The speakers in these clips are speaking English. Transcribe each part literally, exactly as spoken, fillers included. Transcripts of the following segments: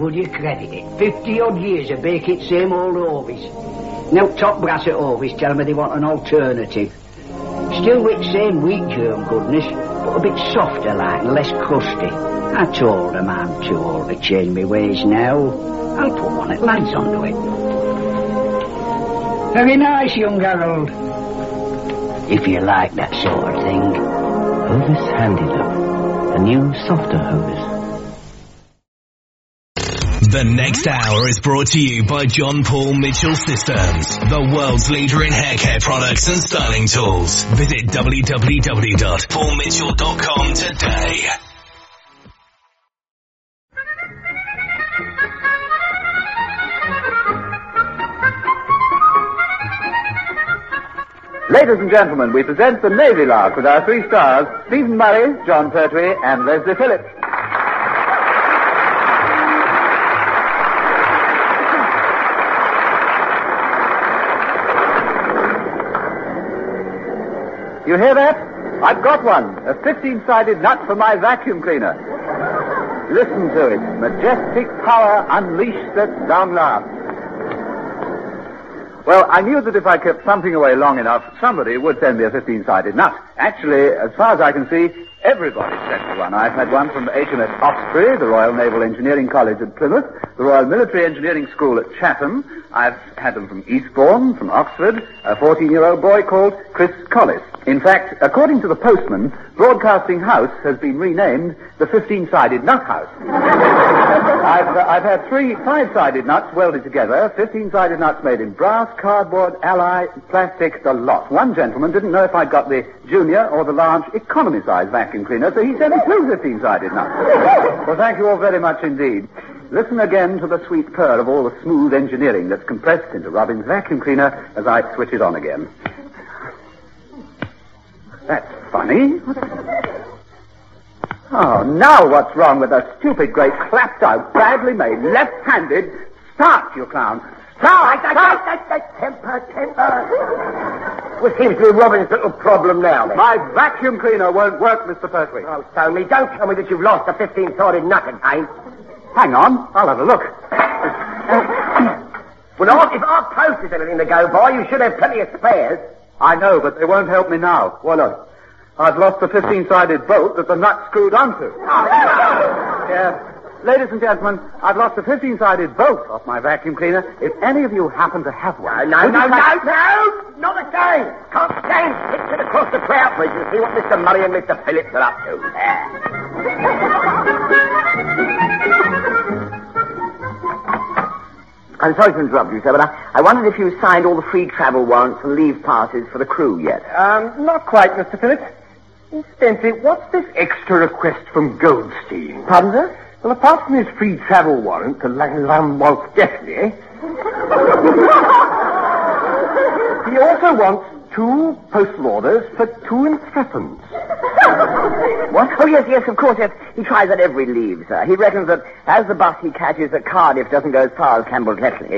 Would you credit it? Fifty-odd years of baking same old Ovis. Now top brass at Ovis tell me they want an alternative. Still with same wheat germ goodness, but a bit softer like and less crusty. I told them I'm too old to change my ways now. I'll put one at lads onto it. Very nice, young Harold. If you like that sort of thing. Hovis Handy Look. A new, softer Hovis. The next hour is brought to you by John Paul Mitchell Systems, the world's leader in hair care products and styling tools. Visit w w w dot paul mitchell dot com today. Ladies and gentlemen, we present the Navy Lark with our three stars, Stephen Murray, John Pertwee, and Leslie Phillips. You hear that? I've got one. A fifteen-sided nut for my vacuum cleaner. Listen to it. Majestic power unleashed at long last. Well, I knew that if I kept something away long enough, somebody would send me a fifteen-sided nut. Actually, as far as I can see, everybody sent me one. I've had one from H M S Osprey, the Royal Naval Engineering College at Plymouth, the Royal Military Engineering School at Chatham. I've had them from Eastbourne, from Oxford, a fourteen-year-old boy called Chris Collis. In fact, according to the postman, Broadcasting House has been renamed the fifteen-sided nut house. I've, uh, I've had three five-sided nuts welded together, fifteen-sided nuts made in brass, cardboard, alloy, plastic, the lot. One gentleman didn't know if I'd got the junior or the large economy-size vacuum cleaner, so he sent me two fifteen-sided nuts. Well, thank you all very much indeed. Listen again to the sweet purr of all the smooth engineering that's compressed into Robin's vacuum cleaner as I switch it on again. That's funny. Oh, now what's wrong with the stupid, great, clapped-out, badly made, left-handed... Start, you clown. Start! Start! Temper, temper. What seems to be Robin's little problem now, then? My vacuum cleaner won't work, Mister Pertwee. Oh, Stoney, don't tell me that you've lost a fifteen-sided nut again. Hang on, I'll have a look. Well, now, if our post is anything to go by, you should have plenty of spares. I know, but they won't help me now. Why not? I've lost the fifteen-sided bolt that the nut screwed onto. Oh, no. Yeah. Ladies and gentlemen, I've lost the fifteen-sided bolt off my vacuum cleaner. If any of you happen to have one... No, no, no, no, no! Not again! Can't stand pictured across the Trout Bridge and see what Mister Murray and Mister Phillips are up to. I'm sorry to interrupt you, sir, but I, I wondered if you signed all the free travel warrants and leave passes for the crew yet. Um, not quite, Mister Phillips. Incidentally, what's this extra request from Goldstein? Pardon, sir? Well, apart from his free travel warrant to Lang Walt Deftney, he also wants two postal orders for two Intrepans. What? Oh, yes, yes, of course, yes. He tries that every leave, sir. He reckons that as the bus he catches at Cardiff doesn't go as far as Campbell Tetley,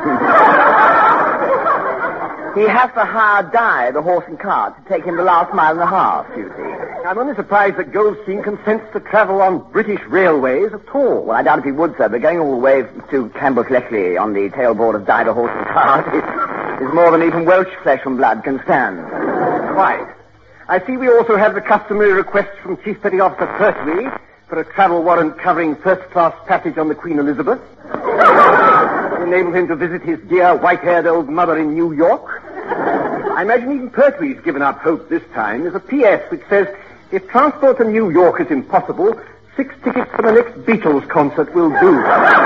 he has to hire Di, the horse and cart, to take him the last mile and a half, you see. I'm only surprised that Goldstein consents to travel on British railways at all. Well, I doubt if he would, sir, but going all the way to Campbell Tetley on the tailboard of Di, the horse and cart is, is more than even Welsh flesh and blood can stand. Quite. I see we also have the customary request from Chief Petty Officer Pertwee for a travel warrant covering first-class passage on the Queen Elizabeth. To enable him to visit his dear white-haired old mother in New York. I imagine even Pertwee's given up hope this time. There's a P S which says, if transport to New York is impossible, six tickets for the next Beatles concert will do.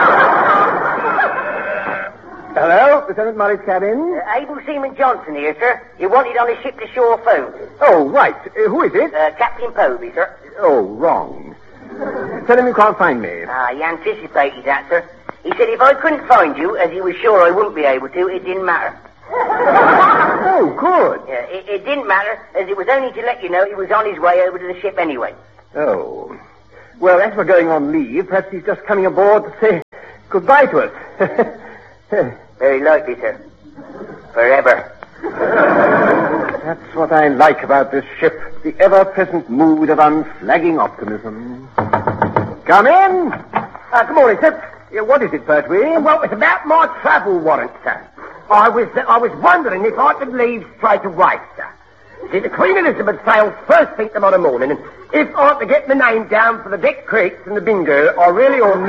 Hello, Lieutenant Murray's cabin. Uh, Able Seaman Johnson here, sir. You wanted on a ship-to-shore phone. Oh, right. Uh, who is it? Uh, Captain Povey, sir. Oh, wrong. Tell him you can't find me. Ah, he anticipated that, sir. He said if I couldn't find you, as he was sure I wouldn't be able to, it didn't matter. Oh, good. Yeah, it, it didn't matter, as it was only to let you know he was on his way over to the ship anyway. Oh. Well, as we're going on leave, perhaps he's just coming aboard to say goodbye to us. Very likely, sir. Forever. That's what I like about this ship, the ever-present mood of unflagging optimism. Come in. Ah, good morning, sir. Yeah, what is it, Pertwee? Well, it's about my travel warrant, sir. I was I was wondering if I could leave straight away, sir. See, the Queen Elizabeth sails first thing tomorrow morning, and if I to get my name down for the Beck Creeks and the bingo, I really ought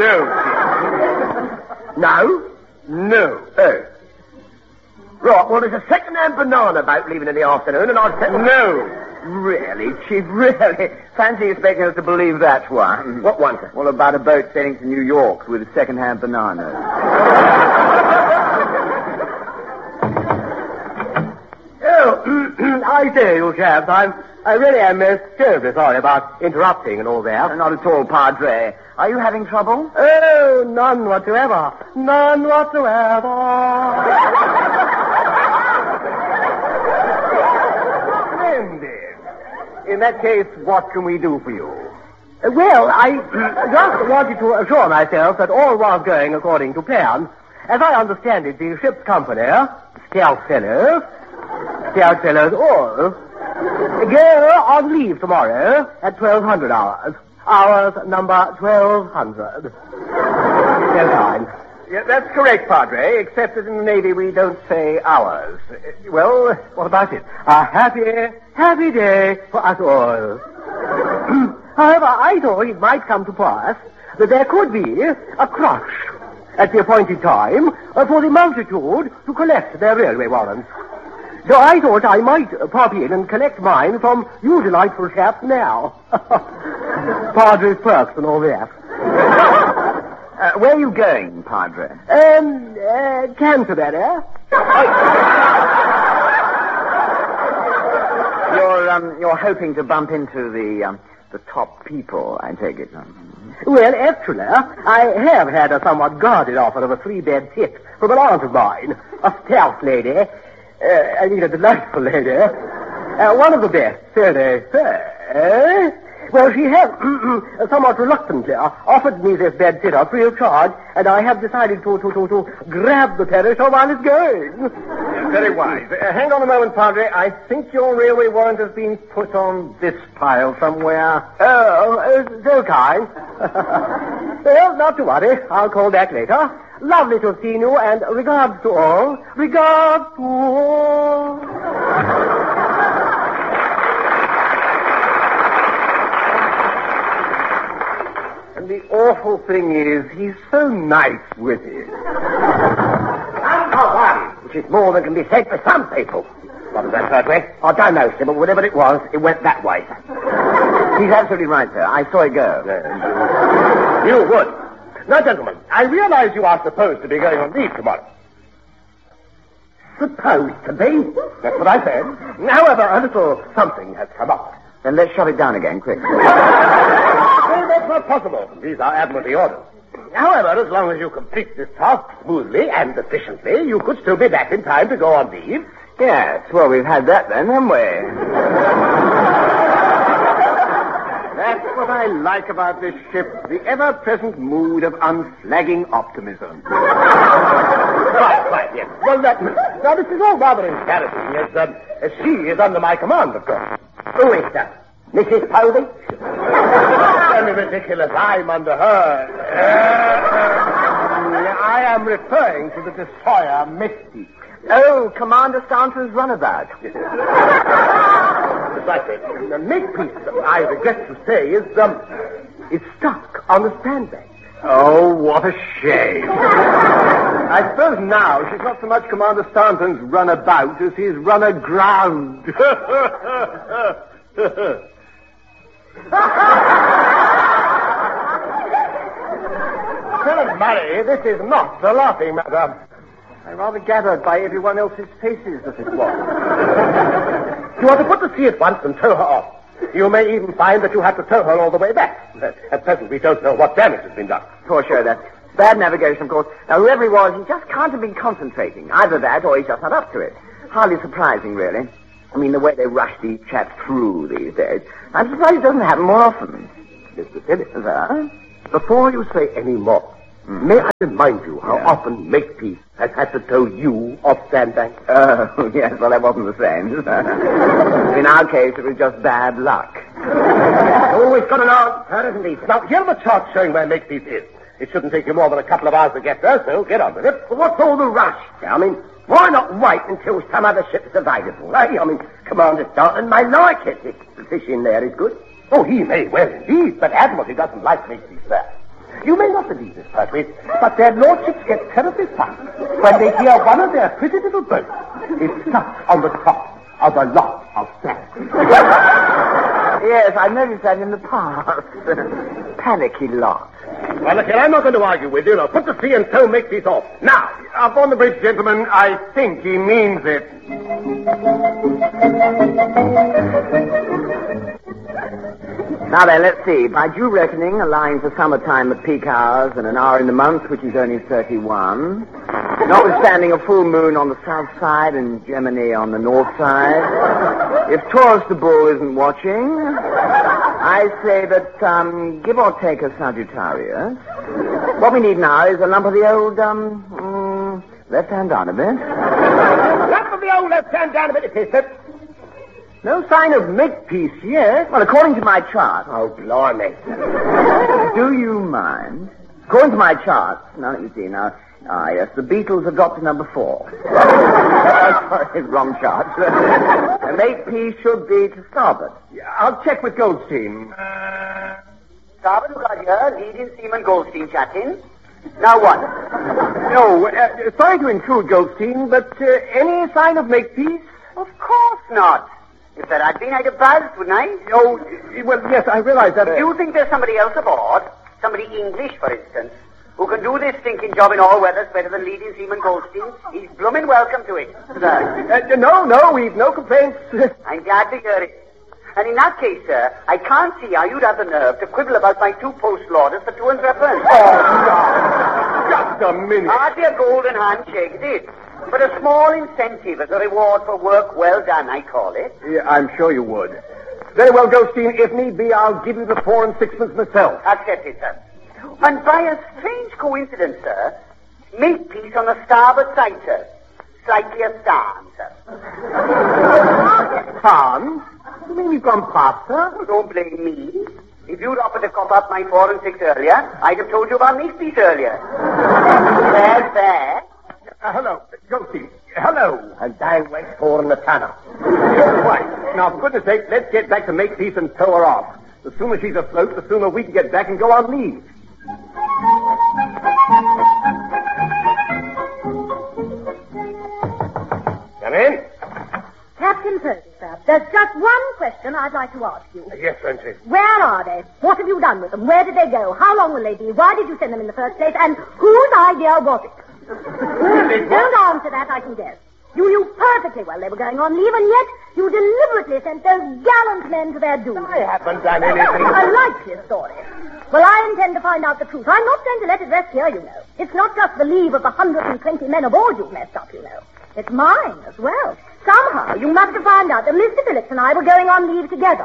no. No? No. Oh. Right, well, there's a second-hand banana boat leaving in the afternoon, and I've said... No. Really, Chief, really? Fancy expecting us to believe that one. What one, sir? Well, about a boat sailing to New York with second-hand bananas. Oh, I say, you chaps, I'm, I really am most terribly sorry about interrupting and all that. Not at all, Padre. Are you having trouble? Oh, none whatsoever. None whatsoever. Splendid. In that case, what can we do for you? Uh, well, I just wanted to assure myself that all was going according to plan. As I understand it, the ship's company, Scout Fellows, Scout Fellows all, go on leave tomorrow at twelve hundred hours. Hours number twelve hundred. Very kind. Yeah, that's correct, Padre, except that in the Navy we don't say hours. Uh, well, what about it? A happy, happy day for us all. However, I thought it might come to pass that there could be a crush at the appointed time uh, for the multitude to collect their railway warrants. So I thought I might uh, pop in and collect mine from you delightful chaps now. Padre's perks and all that. Uh, where are you going, Padre? Um, uh, Canterbury. You're, um, you're hoping to bump into the, um, the top people, I take it. Well, actually, I have had a somewhat guarded offer of a three-bed tip from an aunt of mine, a stout lady, uh, I mean a delightful lady, uh, one of the best, so they say. Well, she has, somewhat reluctantly, offered me this bed sitter free of charge, and I have decided to, to, to, to grab the perisher while it's going. Very wise. Uh, hang on a moment, Padre. I think your railway warrant has been put on this pile somewhere. Oh, uh, so kind. Well, not to worry. I'll call back later. Lovely to have seen you, and regards to all. Regards to all. And the awful thing is, he's so nice with it. Number one, which is more than can be said for some people. What was that, Pertwee? I don't know, sir, but whatever it was, it went that way, sir. He's absolutely right, sir. I saw it go. You would. Now, gentlemen, I realize you are supposed to be going on leave tomorrow. Supposed to be? That's what I said. However, a little something has come up. Then let's shut it down again, quick. No, that's not possible. These are Admiralty orders. However, as long as you complete this task smoothly and efficiently, you could still be back in time to go on leave. Yes, well, we've had that then, haven't we? That's what I like about this ship, the ever-present mood of unflagging optimism. Right, right, yes. Well, that, now, this is all rather embarrassing, as, um, as she is under my command, of course. Who is that? Missus Povey? Only ridiculous. I'm under her. Uh, I am referring to the destroyer Makepeace. Oh, Commander Stanton's runabout. Precisely. The Makepeace, I regret to say, is, um, is stuck on the sandbank. Oh, what a shame. I suppose now she's not so much Commander Stanton's runabout as his run aground. Colonel Murray, this is not the laughing matter. I rather gathered by everyone else's faces that it was. You ought to put to sea at once and tow her off. You may even find that you have to tow her all the way back. At present, we don't know what damage has been done. For sure, that's bad navigation, of course. Now, whoever he was, he just can't have been concentrating. Either that, or he's just not up to it. Hardly surprising, really. I mean, the way they rush these chaps through these days. I'm surprised it doesn't happen more often. Mister Phillips, Sir? before you say any more, mm. may I remind you how yeah. often Makepeace has had to tow you off Sandbank? Oh, yes, well, that wasn't the same. In our case, it was just bad luck. Oh, he's got an answer, hasn't he? Now, here are the charts showing where Makepeace is. It shouldn't take you more than a couple of hours to get there, so get on with it. Well, what's all the rush? I mean, why not wait until some other ship's available, eh? I mean, Commander Darton may like it if the fish in there is good. Oh, he may well indeed, but Admiralty doesn't like Makepeace, sir. You may not believe this, Pertwee, but their lordships get terribly fussed when they hear one of their pretty little boats is stuck on the top of a lot of sand. Yes, I've noticed that in the past. Panicky lot. Well, look here, I'm not going to argue with you. Now, put to sea and tow Makepeace off. Now, up on the bridge, gentlemen, I think he means it. Now then, let's see. By due reckoning, allowing for summertime at peak hours and an hour in the month, which is only thirty-one, notwithstanding a full moon on the south side and Gemini on the north side, if Taurus the Bull isn't watching, I say that, um, give or take a Sagittarius, what we need now is a lump of the old, um, mm, left hand down a bit. Lump of the old left hand down a bit, it is, sir. No sign of Makepeace yet. Well, according to my chart. Oh, blimey. Do you mind? According to my chart, now let me see, now, ah, yes, the Beatles have dropped to number four. Sorry, wrong chart. The Makepeace should be to starboard. I'll check with Goldstein. Starboard, we've got here, leading seaman Goldstein, Captain. Now what? No, uh, sorry to intrude, Goldstein, but uh, any sign of Makepeace? Of course not. If there had been, I'd have buzzed, wouldn't I? Oh, well, yes, I realize that. Uh... Do you think there's somebody else aboard? Somebody English, for instance, who can do this stinking job in all weathers better than leading seaman Goldstein? He's blooming welcome to it. Sir. Uh, no, no, we've no complaints. I'm glad to hear it. And in that case, sir, I can't see how you'd have the nerve to quibble about my two postal orders for two and threepence. Oh, no. Just a minute. Hardly a golden handshake, it is. But a small incentive as a reward for work well done, I call it. Yeah, I'm sure you would. Very well, Goldstein. If need be, I'll give you the four and sixpence myself. Accepted, sir. And by a strange coincidence, sir, Makepeace on the starboard side, sir. Slightly astern, sir. Astern? You mean we've gone past, sir? Don't blame me. If you'd offered to cop up my four and six earlier, I'd have told you about Makepeace earlier. Fair, fair. Uh, hello, Goldstein. Hello. And down went four in the tunnel. Right. Now, for goodness sake, let's get back to Makepeace and tow her off. The sooner she's afloat, the sooner we can get back and go on leave. Come in. Captain Purdy, sir, there's just one question I'd like to ask you. Yes, Francis. Where are they? What have you done with them? Where did they go? How long will they be? Why did you send them in the first place? And whose idea was it? Don't answer that, I can guess. You knew perfectly well they were going on leave, and yet you deliberately sent those gallant men to their doom. I haven't done anything. I like this story. Well, I intend to find out the truth. I'm not going to let it rest here, you know. It's not just the leave of the hundred and twenty men aboard you've messed up, you know. It's mine as well. Somehow you must have found out that Mister Phillips and I were going on leave together.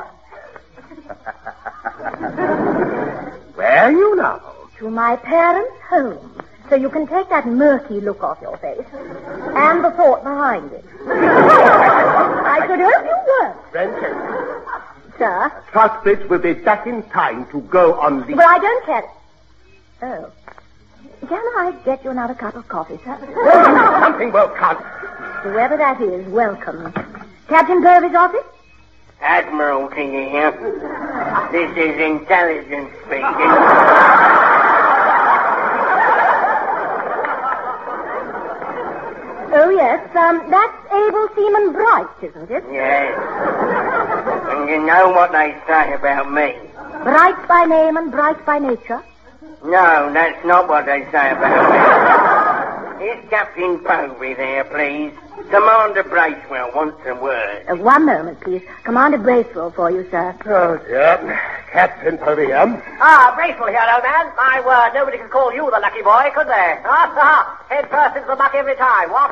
Where are you now? To my parents' home. So you can take that murky look off your face and the thought behind it. I could hope you weren't. Francis. Sir? Trustbridge will be back in time to go on leave. But I don't care. Oh. Can I get you another cup of coffee, sir? Something well cut. Whoever that is, welcome. Captain Purvis' office? Admiralty here. This is intelligence speaking. Oh, yes. Um, that's Able Seaman Bright, isn't it? Yes. And you know what they say about me. Bright by name and bright by nature? No, that's not what they say about me. Is Captain Povey there, please? Commander Bracewell wants a word. Uh, one moment, please. Commander Bracewell for you, sir. Oh, dear. Captain Povey, um. Ah, Bracewell here, old man. My word, nobody could call you the lucky boy, could they? Head first into the muck every time, what?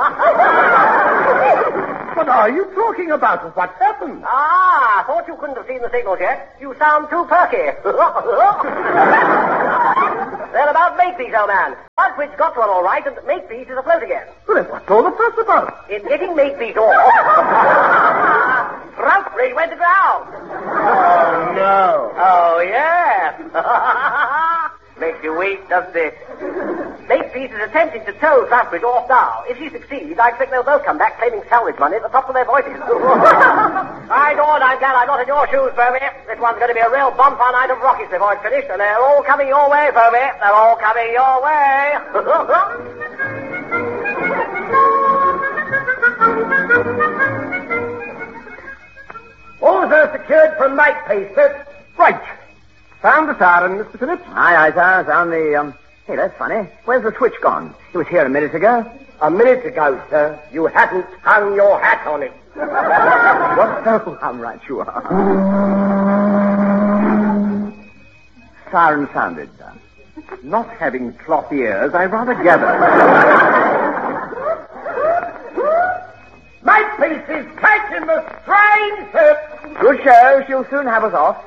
What are you talking about? What happened? Ah, thought you couldn't have seen the signals yet. You sound too perky. They're about Makepeace, old man. Trustbridge got to her all right, and Makepeace is afloat again. Well, then what's all the fuss about? In getting Makepeace off, Trustbridge went aground. Oh, no. Oh, yeah. Makes you weep, doesn't it? Makepeace is attempting to tow Flatbridge off now. If she succeeds, I expect they'll both come back claiming salvage money at the top of their voices. I dawned, I'm glad I'm not in your shoes, Bovey. This one's going to be a real bonfire night of rockets before it's finished, and they're all coming your way, Bovey. They're all coming your way. Hawser secured from Makepeace, sir. Right. Found the siren, Mister Phillips? Aye, aye, sir. Found the, um... Hey, that's funny. Where's the switch gone? It was here a minute ago. A minute ago, sir. You hadn't hung your hat on it. What? Oh, I'm right, you are. Siren sounded, sir. Not having cloth ears, I rather gathered. Makepeace is catching the strain, sir. Good show. She'll soon have us off.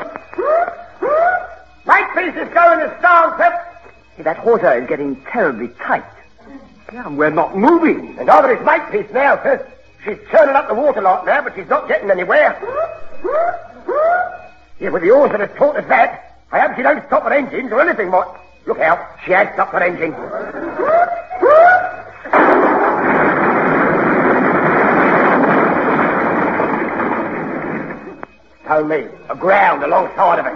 Makepeace is going astern, sir. See, that hawser is getting terribly tight. Yeah, and we're not moving. And neither is Makepeace now, sir. She's turning up the water lot now, but she's not getting anywhere. Yeah, with the oars that have taught us that, I hope she don't stop her engines or anything, what? Look out, she has stopped her engine. Tow me, aground alongside of it.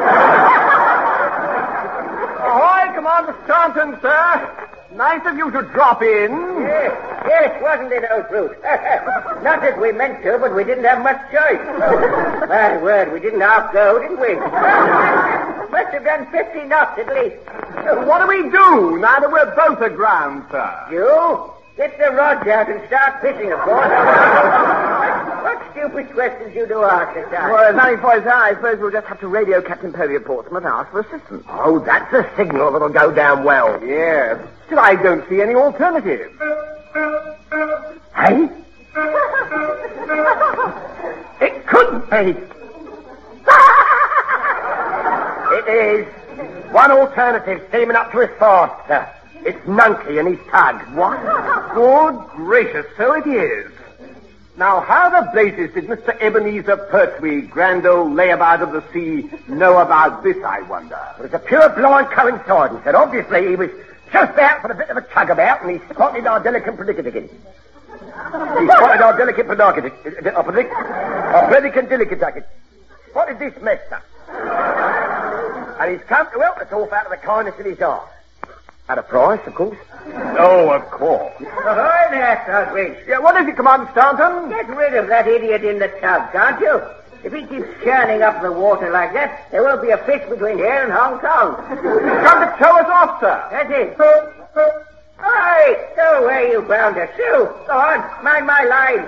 Ahoy, Commander Staunton, sir. Nice of you to drop in. Yes, yes, wasn't it, old brute? Not that we meant to, but we didn't have much choice. My word, we didn't half go, didn't we? Must have done fifty knots at least. What do we do now that we're both aground, sir? You? Get the rods out and start fishing, of course. What stupid questions you do ask at times. Well, there's nothing for us, I suppose we'll just have to radio Captain Povey at Portsmouth and ask for assistance. Oh, that's a signal that'll go down well. Yes. Still, I don't see any alternative. Hey? It couldn't be. It is. One alternative steaming up to us fast, sir. It's Nunkey and his tug. What? Good gracious, so it is. Now, how the blazes did Mister Ebenezer Pertwee, grand old layabout of the sea, know about this, I wonder? Well, it's a pure blind coincidence, and obviously he was just out for a bit of a tug about, and he spotted our delicate predicament. He spotted our delicate predicament. Our predicament delicate. Spotted this mess, sir. And he's come to help us off out of the kindness of his heart. At a price, of course. Oh, of course. Ahoy there, Tugwitch. Yeah, what is it, Commander Staunton? Get rid of that idiot in the tug, can't you? If he keeps churning up the water like that, there won't be a fish between here and Hong Kong. Come to tow us off, sir. That's it. Hey, go away, you bounder. Sue, go on, mind my line.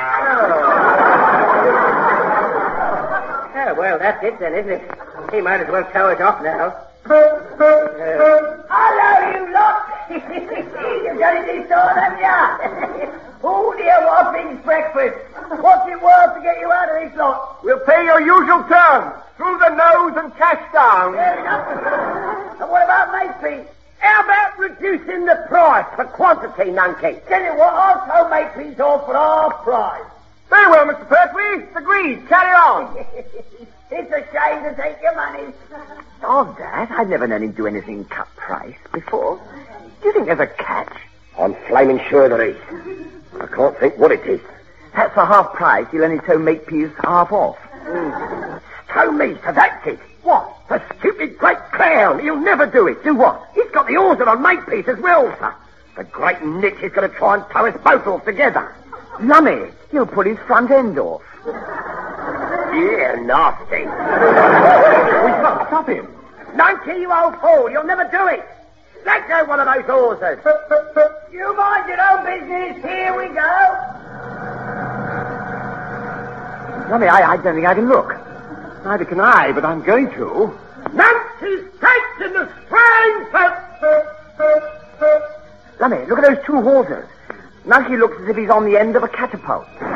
Oh. Oh, well, that's it then, isn't it? He might as well tow us off now. Uh, Hello, you lot! You've done it this time, haven't you? Who do you want breakfast? What's it worth to get you out of this lot? We'll pay your usual terms. Through the nose and cash down. Fair enough. And what about Makepeace? How about reducing the price for quantity, Nunkey? Tell you what, I'll tow Makepeace off for half price. Very well, Mister Pertwee. It's agreed. Carry on. It's a shame to take your money. Oh, Dad, I've never known him do anything cut price before. Do you think there's a catch? I'm flaming sure there is. I can't think what it is. Perhaps for half price, he'll only tow Makepeace half off. Mm. Tow me, so that's it. What? The stupid great clown. He'll never do it. Do what? He's got the oars on Makepeace as well, sir. The great nitch is going to try and tow us both off together. Lummy, he'll put his front end off. Yeah, nasty. We must stop him. Nunkey, you old fool. You'll never do it. Let go one of those hawsers. You mind your own business. Here we go. Lummy, I, I don't think I can look. Neither can I, but I'm going to. Nunkey's taking the strain. Lummy, look at those two hawsers. Nunkey looks as if he's on the end of a catapult.